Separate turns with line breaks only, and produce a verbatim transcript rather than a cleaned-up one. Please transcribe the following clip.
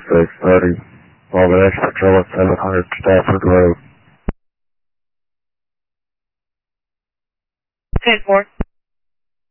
six thirty. Robert X Patrol at seven hundred Stafford Road.
ten four.